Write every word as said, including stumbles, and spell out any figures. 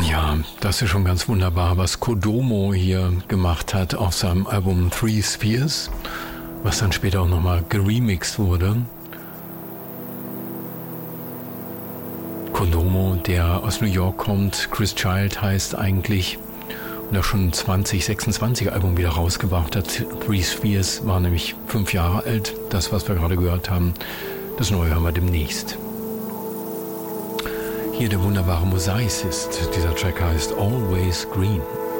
Ja, das ist schon ganz wunderbar, was Kodomo hier gemacht hat auf seinem Album Three Spheres, was dann später auch nochmal geremixed wurde. Kodomo, der aus New York kommt, Chris Child heißt eigentlich, und auch schon ein zwanzig sechsundzwanzig Album wieder rausgebracht hat. Three Spheres war nämlich fünf Jahre alt, das, was wir gerade gehört haben. Das Neue hören wir demnächst. Hier der wunderbare Mosaicist. Dieser Track heißt Always Green.